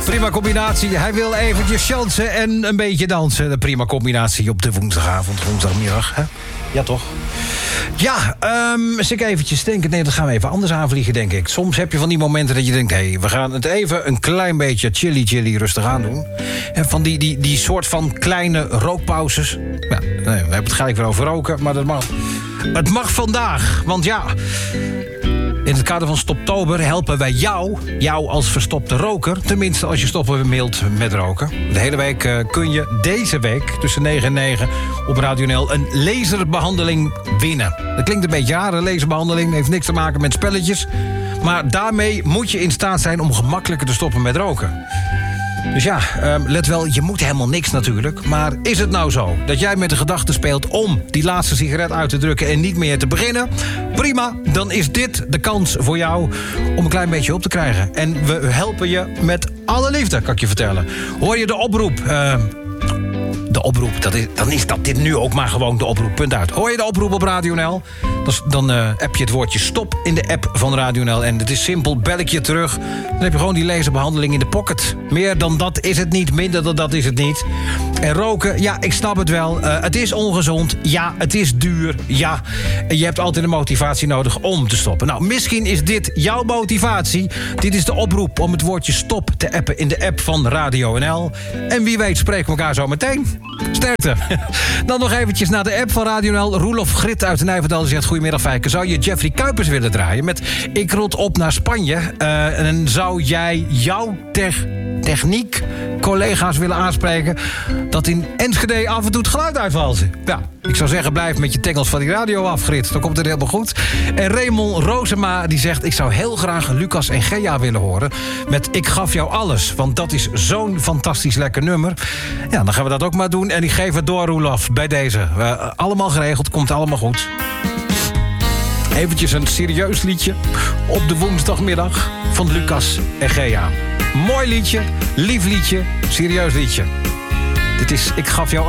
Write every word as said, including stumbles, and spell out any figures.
Prima combinatie. Hij wil eventjes chansen en een beetje dansen. De prima combinatie op de woensdagavond, woensdagmiddag. Hè? Ja, toch? Ja, um, als ik eventjes denk... Nee, dat gaan we even anders aanvliegen, denk ik. Soms heb je van die momenten dat je denkt... hé, hey, we gaan het even een klein beetje chilly chilly rustig aan doen. En van die, die, die soort van kleine rookpauzes. Ja, nee, we hebben het gelijk weer over roken, maar dat mag... Het mag vandaag, want ja... In het kader van Stoptober helpen wij jou, jou als verstopte roker... tenminste als je stoppen wilt met roken. De hele week uh, kun je deze week tussen negen en negen op Radio N L... een laserbehandeling winnen. Dat klinkt een beetje raar, een laserbehandeling. Heeft niks te maken met spelletjes. Maar daarmee moet je in staat zijn om gemakkelijker te stoppen met roken. Dus ja, um, let wel, je moet helemaal niks natuurlijk. Maar is het nou zo dat jij met de gedachte speelt... om die laatste sigaret uit te drukken en niet meer te beginnen? Prima, dan is dit de kans voor jou om een klein beetje op te krijgen. En we helpen je met alle liefde, kan ik je vertellen. Hoor je de oproep... Uh, de oproep, dat is, dan is dat dit nu ook maar gewoon de oproep, punt uit. Hoor je de oproep op Radio N L? Dan, dan uh, app je het woordje stop in de app van Radio N L. En het is simpel, bel ik je terug. Dan heb je gewoon die laserbehandeling in de pocket. Meer dan dat is het niet, minder dan dat is het niet. En roken, ja, ik snap het wel. Uh, het is ongezond, ja, het is duur, ja. En je hebt altijd een motivatie nodig om te stoppen. Nou, misschien is dit jouw motivatie. Dit is de oproep om het woordje stop te appen in de app van Radio N L. En wie weet spreken we elkaar zo meteen. Sterkte. Dan nog eventjes naar de app van Radio N L. Roelof Grit uit de Nijverdal zegt... Goedemiddag, Fijke. Zou je Jeffrey Kuipers willen draaien met Ik rot op naar Spanje? Uh, en zou jij jouw tech, techniek collega's willen aanspreken... dat in Enschede af en toe het geluid uitvalt? Ja, ik zou zeggen, blijf met je tengels van die radio af, Grit. Dan komt het helemaal goed. En Raymond Rozema die zegt... ik zou heel graag Lucas en Gea willen horen... met Ik gaf jou alles, want dat is zo'n fantastisch lekker nummer. Ja, dan gaan we dat ook maar doen. En ik geef het door, Roelof, bij deze. Uh, allemaal geregeld, komt allemaal goed. Eventjes een serieus liedje op de woensdagmiddag van Lucas en Gea. Mooi liedje, lief liedje, serieus liedje. Dit is Ik gaf jou